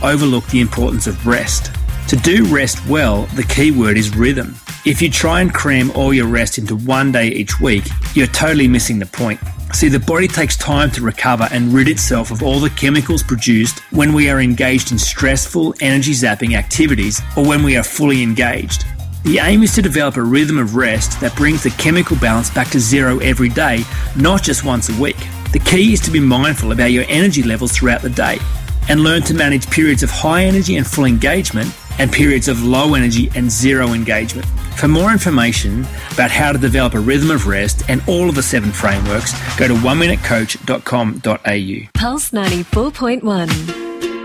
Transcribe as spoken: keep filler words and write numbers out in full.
overlook the importance of rest. To do rest well, the key word is rhythm. If you try and cram all your rest into one day each week, you're totally missing the point. See, the body takes time to recover and rid itself of all the chemicals produced when we are engaged in stressful, energy-zapping activities or when we are fully engaged. The aim is to develop a rhythm of rest that brings the chemical balance back to zero every day, not just once a week. The key is to be mindful about your energy levels throughout the day and learn to manage periods of high energy and full engagement and periods of low energy and zero engagement. For more information about how to develop a rhythm of rest and all of the seven frameworks, go to one minute coach dot com dot a u. Pulse ninety-four point one.